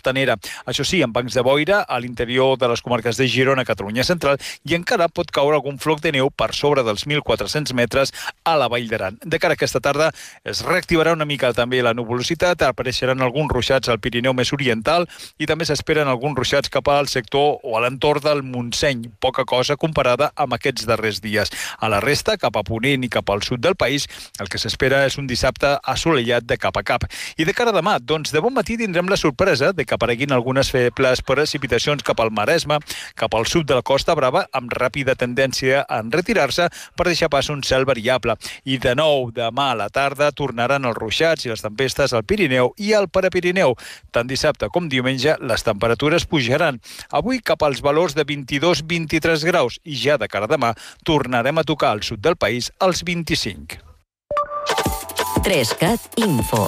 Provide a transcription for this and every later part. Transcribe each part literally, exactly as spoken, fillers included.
costanera. Això sí, amb bancs de boira a l'interior de les comarques de Girona, Catalunya Central, i encara pot caure algun floc de neu per sobre dels mil quatre-cents metres a la Vall d'Aran. De cara a aquesta tarda es reactivarà una mica també la nuvolositat, apareixeran alguns ruixats al Pirineu més oriental i també s'esperen alguns ruixats cap al sector o a l'entorn del Montseny, poca cosa comparada amb aquests darrers dies. A la resta, cap a Ponent i cap al sud del país, el que s'espera és un dissabte assolellat de cap a cap. I de cara a demà, doncs de bon matí tindrem la sorpresa de que apareguin algunes febles precipitacions cap al Maresme, cap al sud de la Costa Brava, amb ràpida tendència a retirar-se per deixar pas un cel variable. I de nou, demà a la tarda, tornaran els ruixats i les tempestes al Pirineu i al Prepirineu. Tant dissabte com diumenge, les temperatures pujaran. Avui cap als valors de vint-i-dos a vint-i-tres graus i ja de cara a demà tornarem a tocar al sud del país als vint-i-cinc. tres cat Info.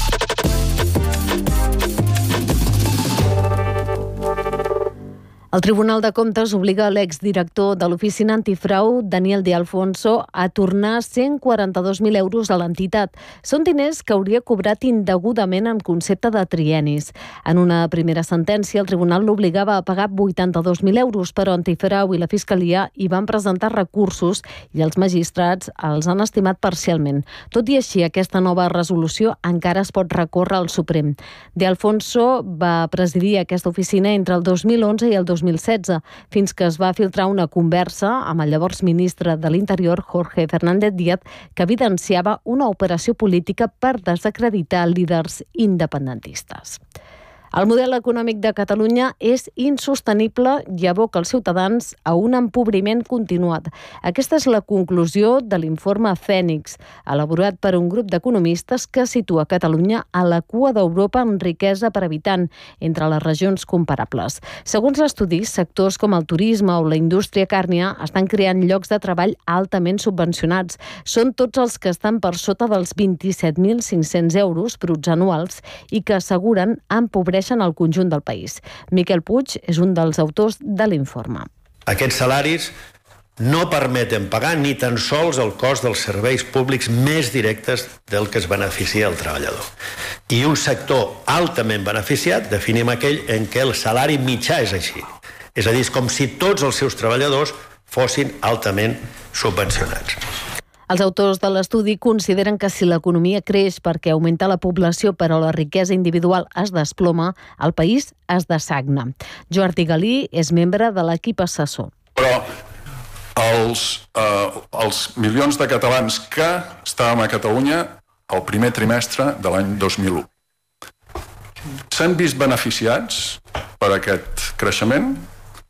El Tribunal de Comptes obliga l'exdirector de l'Oficina Antifrau, Daniel De Alfonso, a tornar cent quaranta-dos mil euros a l'entitat. Són diners que hauria cobrat indegudament en concepte de triennis. En una primera sentència, el tribunal l'obligava a pagar vuitanta-dos mil euros, però Antifrau i la Fiscalia hi van presentar recursos i els magistrats els han estimat parcialment. Tot i així, aquesta nova resolució encara es pot recórrer al Suprem. De Alfonso va presidir aquesta oficina entre el dos mil onze i el dos mil setze, fins que es va filtrar una conversa amb el llavors ministre de l'Interior, Jorge Fernández Díaz, que evidenciava una operació política per desacreditar líders independentistes. El model econòmic de Catalunya és insostenible i aboca els ciutadans a un empobriment continuat. Aquesta és la conclusió de l'informe Fènix, elaborat per un grup d'economistes que situa Catalunya a la cua d'Europa en riquesa per habitant, entre les regions comparables. Segons l'estudi, sectors com el turisme o la indústria càrnia estan creant llocs de treball altament subvencionats. Són tots els que estan per sota dels vint-i-set mil cinc-cents euros bruts anuals i que asseguren empobreixen al conjunt del país. Miquel Puig és un dels autors de l'informe. Aquests salaris no permeten pagar ni tan sols el cost dels serveis públics més directes del que es beneficia el treballador. I un sector altament beneficiat definim aquell en què el salari mitjà és així. És a dir, és com si tots els seus treballadors fossin altament subvencionats. Els autors de l'estudi consideren que si l'economia creix perquè augmenta la població però la riquesa individual es desploma, el país es dessagna. Jordi Galí és membre de l'equip assessor. Però els, eh, els milions de catalans que estàvem a Catalunya el primer trimestre de l'any dos mil u s'han vist beneficiats per aquest creixement?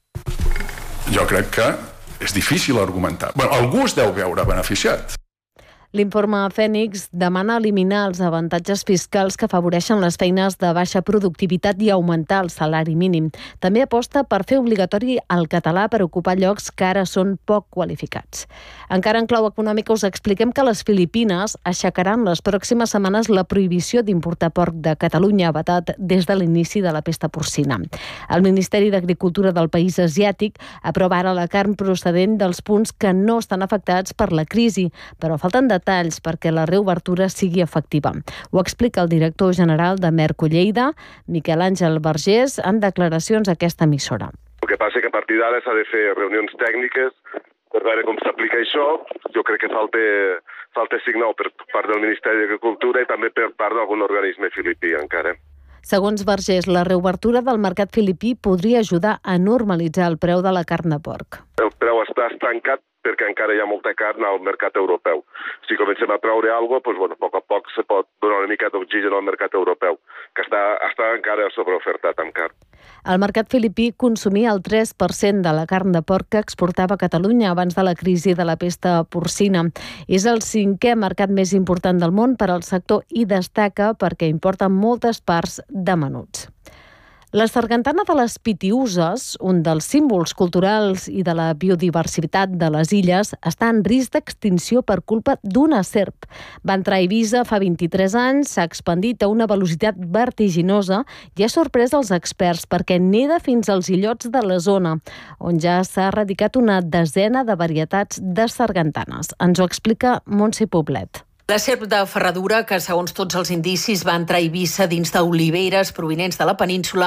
Jo crec que és difícil argumentar. Bueno, algú es deu veure beneficiat. L'informe Fènix demana eliminar els avantatges fiscals que afavoreixen les feines de baixa productivitat i augmentar el salari mínim. També aposta per fer obligatori el català per ocupar llocs que ara són poc qualificats. Encara en clau econòmica us expliquem que les Filipines aixecaran les pròximes setmanes la prohibició d'importar porc de Catalunya, vetat des de l'inici de la pesta porcina. El Ministeri d'Agricultura del país asiàtic aprova ara la carn procedent dels punts que no estan afectats per la crisi, però falten detalls perquè la reobertura sigui efectiva. Ho explica el director general de Merco Lleida, Miquel Àngel Vergés, en declaracions a aquesta emissora. El que passa que a partir d'ara s'ha de fer reunions tècniques per veure com s'aplica això. Jo crec que falta, falta signal per part del Ministeri d'Agricultura i també per part d'algun organisme filipí encara. Segons Vergés, la reobertura del mercat filipí podria ajudar a normalitzar el preu de la carn de porc. El preu està estancat perquè encara hi ha molta carn al mercat europeu. Si comencem a treure alguna cosa, doncs, bueno, a poc a poc se pot donar una mica d'oxigen al mercat europeu, que està, està encara sobreofertat amb carn. El mercat filipí consumia el tres per cent de la carn de porc que exportava a Catalunya abans de la crisi de la pesta porcina. És el cinquè mercat més important del món per al sector i destaca perquè importa moltes parts de menuts. La sargantana de les Pitiüses, un dels símbols culturals i de la biodiversitat de les illes, està en risc d'extinció per culpa d'una serp. Va entrar a Eivissa fa vint-i-tres anys, s'ha expandit a una velocitat vertiginosa i ha sorprès els experts perquè neda fins als illots de la zona, on ja s'ha erradicat una desena de varietats de sargantanes. Ens ho explica Montse Poblet. La serp de ferradura, que segons tots els indicis va entrar a Eivissa dins d'oliveres provinents de la península,